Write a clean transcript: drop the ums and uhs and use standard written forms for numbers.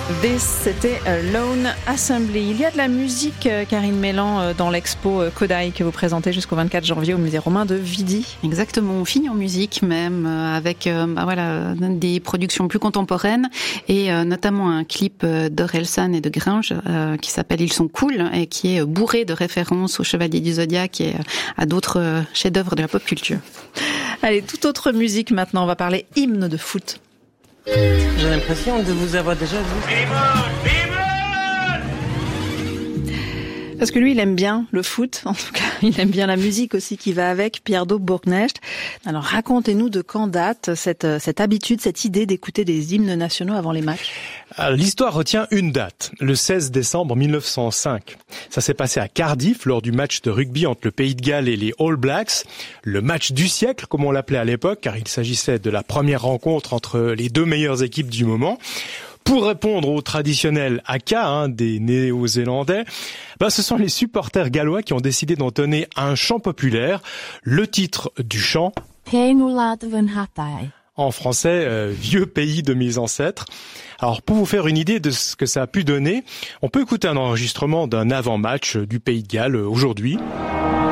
This, c'était Lone Assembly. Il y a de la musique, Karine Mélan, dans l'expo Kodai que vous présentez jusqu'au 24 janvier au musée romain de Vidi. Exactement, on finit en musique même, avec des productions plus contemporaines et notamment un clip d'Orelsan et de Gringe qui s'appelle Ils sont cool et qui est bourré de références aux Chevaliers du Zodiaque et à d'autres chefs-d'œuvre de la pop culture. Allez, toute autre musique maintenant, on va parler hymne de foot. J'ai l'impression de vous avoir déjà vu. Parce que lui, il aime bien le foot, en tout cas, il aime bien la musique aussi qui va avec, Pierre Daube-Bourgnecht. Alors racontez-nous de quand date cette habitude, cette idée d'écouter des hymnes nationaux avant les matchs. L'histoire retient une date, le 16 décembre 1905. Ça s'est passé à Cardiff lors du match de rugby entre le Pays de Galles et les All Blacks. Le match du siècle, comme on l'appelait à l'époque, car il s'agissait de la première rencontre entre les deux meilleures équipes du moment. Pour répondre au traditionnel haka des Néo-Zélandais, ce sont les supporters gallois qui ont décidé d'entonner un chant populaire. Le titre du chant, en français, Vieux pays de mes ancêtres. Alors, pour vous faire une idée de ce que ça a pu donner, on peut écouter un enregistrement d'un avant-match du Pays de Galles aujourd'hui.